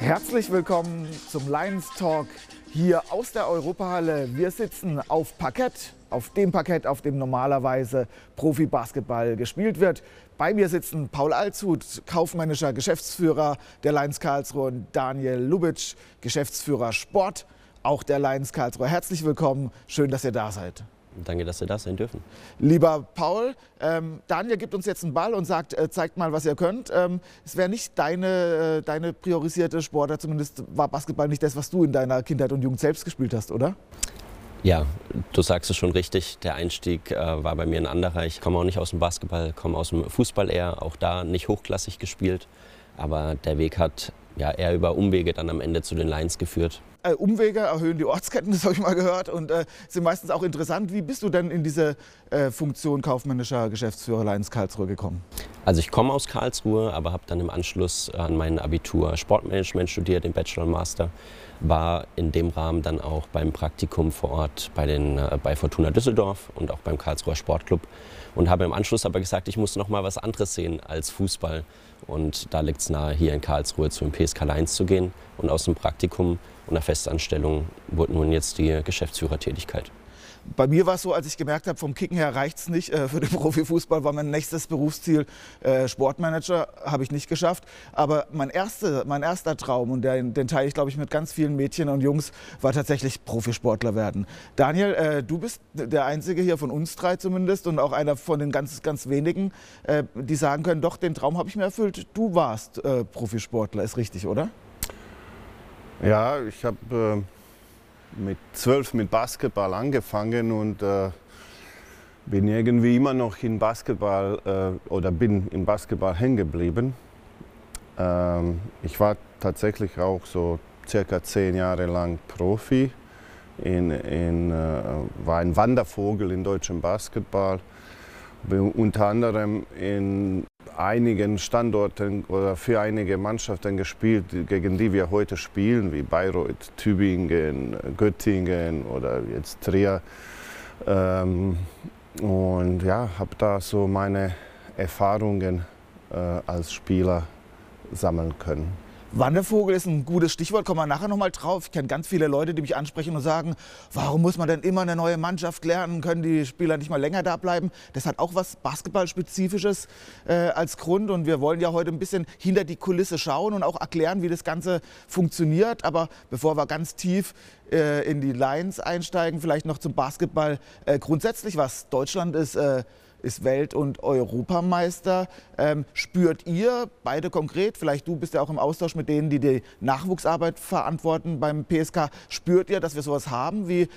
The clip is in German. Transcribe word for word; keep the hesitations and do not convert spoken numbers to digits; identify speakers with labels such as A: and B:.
A: Herzlich willkommen zum Lions Talk hier aus der Europahalle. Wir sitzen auf Parkett, auf dem Parkett, auf dem normalerweise Profi-Basketball gespielt wird. Bei mir sitzen Paul Altshut, kaufmännischer Geschäftsführer der Lions Karlsruhe, und Daniel Lubitsch, Geschäftsführer Sport, auch der Lions Karlsruhe. Herzlich willkommen, schön, dass ihr da seid.
B: Danke, dass wir da sein dürfen.
A: Lieber Paul, ähm, Daniel gibt uns jetzt einen Ball und sagt, äh, zeigt mal, was ihr könnt. Ähm, es wäre nicht deine, äh, deine priorisierte Sportart, zumindest war Basketball nicht das, was du in deiner Kindheit und Jugend selbst gespielt hast, oder?
B: Ja, du sagst es schon richtig. Der Einstieg äh, war bei mir ein anderer. Ich komme auch nicht aus dem Basketball, komme aus dem Fußball eher, auch da nicht hochklassig gespielt. Aber der Weg hat ja eher über Umwege dann am Ende zu den Lions geführt.
A: Äh, Umwege erhöhen die Ortskenntnis, habe ich mal gehört, und äh, sind meistens auch interessant. Wie bist du denn in diese äh, Funktion kaufmännischer Geschäftsführer Lions Karlsruhe gekommen?
B: Also ich komme aus Karlsruhe, aber habe dann im Anschluss an mein Abitur Sportmanagement studiert, den Bachelor und Master. War in dem Rahmen dann auch beim Praktikum vor Ort bei, den, äh, bei Fortuna Düsseldorf und auch beim Karlsruher Sportclub. Und habe im Anschluss aber gesagt, ich muss noch mal was anderes sehen als Fußball. Und da liegt es nahe, hier in Karlsruhe zum P S K Lions zu gehen. Und aus dem Praktikum und der Festanstellung wurde nun jetzt die Geschäftsführertätigkeit.
A: Bei mir war es so, als ich gemerkt habe, vom Kicken her reicht es nicht. Äh, für den Profifußball war mein nächstes Berufsziel äh, Sportmanager, habe ich nicht geschafft. Aber mein, erste, mein erster Traum, und den, den teile ich, glaube ich, mit ganz vielen Mädchen und Jungs, war tatsächlich Profisportler werden. Daniel, äh, du bist der Einzige hier von uns drei zumindest und auch einer von den ganz, ganz wenigen, äh, die sagen können, doch, den Traum habe ich mir erfüllt. Du warst äh, Profisportler, ist richtig, oder?
C: Ja, ich habe äh, mit zwölf mit Basketball angefangen und äh, bin irgendwie immer noch in Basketball äh, oder bin im Basketball hängen geblieben. Ähm, ich war tatsächlich auch so circa zehn Jahre lang Profi, in, in, äh, war ein Wandervogel in deutschem Basketball, bin unter anderem in einigen Standorten oder für einige Mannschaften gespielt, gegen die wir heute spielen, wie Bayreuth, Tübingen, Göttingen oder jetzt Trier. Ähm, und ja, habe da so meine Erfahrungen äh, als Spieler sammeln können.
A: Wandervogel ist ein gutes Stichwort, kommen wir nachher noch mal drauf. Ich kenne ganz viele Leute, die mich ansprechen und sagen, warum muss man denn immer eine neue Mannschaft lernen, können die Spieler nicht mal länger da bleiben? Das hat auch was Basketballspezifisches äh, als Grund, und wir wollen ja heute ein bisschen hinter die Kulisse schauen und auch erklären, wie das Ganze funktioniert. Aber bevor wir ganz tief äh, in die Lions einsteigen, vielleicht noch zum Basketball äh, grundsätzlich, was Deutschland ist, äh, ist Welt- und Europameister. Ähm, spürt ihr beide konkret, vielleicht du bist ja auch im Austausch mit denen, die die Nachwuchsarbeit verantworten beim P S K, spürt ihr, dass wir sowas haben wie